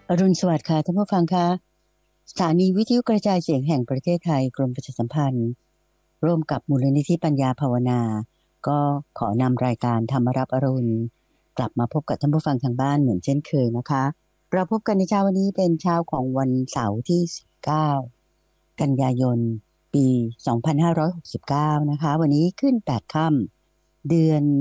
อรุณสวัสดิ์ค่ะท่านผู้ฟังคะสถานีวิทยุกระจายเสียงแห่งประเทศไทยกรมประชาสัมพันธ์ร่วมกับมูลนิธิปัญญาภาวนาก็ขอนำรายการธรรมรับอรุณกลับมาพบกับท่านผู้ฟังทางบ้านเหมือนเช่นเคยนะคะเราพบกันในเช้าวันนี้เป็นเช้าของวันเสาร์ที่19กันยายนปี2569นะคะวันนี้ขึ้น8ค่ำเดือน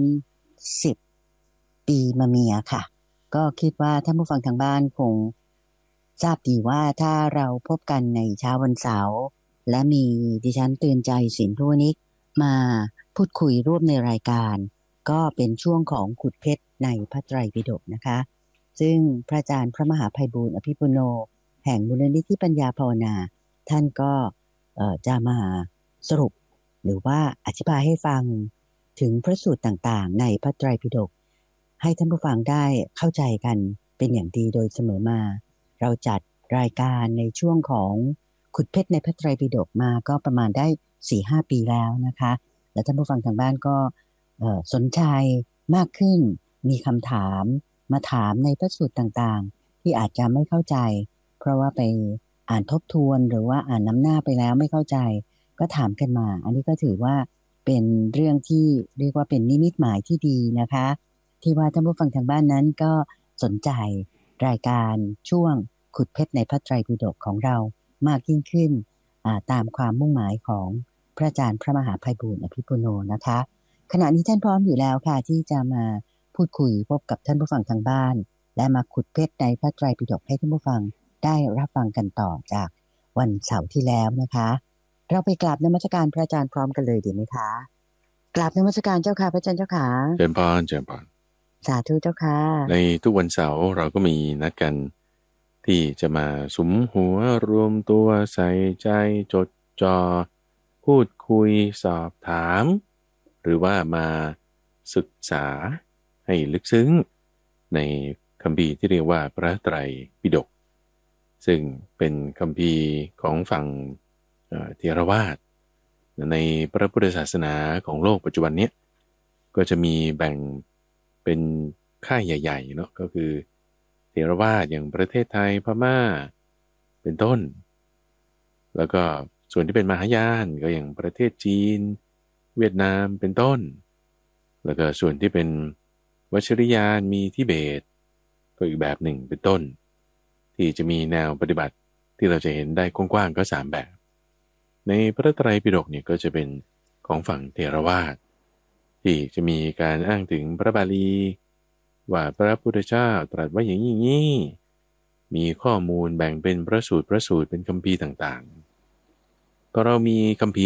10ปีมะเมียค่ะก็คิดว่าท่านผู้ฟังทางบ้านคงทราบดีว่าถ้าเราพบกันในเช้าวันเสาร์และมีดิฉันเตือนใจสินทุวนิกมาพูดคุยร่วมในรายการก็เป็นช่วงของขุดเพชรในพระไตรปิฎกนะคะซึ่งพระอาจารย์พระมหาไพบูลย์อภิปุโนแห่งมูลนิธิปัญญาภาวนาท่านก็จะมาสรุปหรือว่าอธิบายให้ฟังถึงพระสูตรต่างๆในพระไตรปิฎกให้ท่านผู้ฟังได้เข้าใจกันเป็นอย่างดีโดยเสมอมาเราจัดรายการในช่วงของขุดเพชรในพระไตรปิฎกมาก็ประมาณได้ 4-5 ปีแล้วนะคะและท่านผู้ฟังทางบ้านก็สนใจมากขึ้นมีคำถามมาถามในพระสูตรต่างๆที่อาจจะไม่เข้าใจเพราะว่าไปอ่านทบทวนหรือว่าอ่านน้ำหน้าไปแล้วไม่เข้าใจก็ถามกันมาอันนี้ก็ถือว่าเป็นเรื่องที่เรียกว่าเป็นนิมิตหมายที่ดีนะคะที่ว่าท่านผู้ฟังทางบ้านนั้นก็สนใจรายการช่วงขุดเพชรในพระไตรปิฎกของเรามากยิ่งขึ้นตามความมุ่งหมายของพระอาจารย์พระมหาไพบูลย์อภิปุโนนะคะขณะนี้ท่านพร้อมอยู่แล้วค่ะที่จะมาพูดคุยพบกับท่านผู้ฟังทางบ้านและมาขุดเพชรในพระไตรปิฎกให้ท่านผู้ฟังได้รับฟังกันต่อจากวันเสาร์ที่แล้วนะคะเราไปกราบนมัสการพระอาจารย์พร้อมกันเลยดีไหมคะกราบนมัสการเจ้าค่ะพระอาจารย์เจ้าค่ะเจริญพรเจริญพรสาธุเจ้าค่ะในทุกวันเสาร์เราก็มีนัดกันที่จะมาสุมหัวรวมตัวใส่ใจจดจ่อพูดคุยสอบถามหรือว่ามาศึกษาให้ลึกซึ้งในคัมภีร์ที่เรียกว่าพระไตรปิฎกซึ่งเป็นคัมภีร์ของฝั่งเทรวาสในพระพุทธศาสนาของโลกปัจจุบันนี้ก็จะมีแบ่งเป็นค่ายใหญ่ๆเนาะก็คือเถรวาทอย่างประเทศไทยพม่าเป็นต้นแล้วก็ส่วนที่เป็นมหายานก็อย่างประเทศจีนเวียดนามเป็นต้นแล้วก็ส่วนที่เป็นวชิรยานมีทิเบตก็อีกแบบหนึ่งเป็นต้นที่จะมีแนวปฏิบัติที่เราจะเห็นได้กว้างๆก็3แบบในพระไตรปิฎกเนี่ยก็จะเป็นของฝั่งเถรวาทที่จะมีการอ้างถึงพระบาลีว่าพระพุทธเจ้าตรัสว่าอย่างนี้มีข้อมูลแบ่งเป็นพระสูตรเป็นคัมภีร์ต่างๆก็เรามีคัมภีร์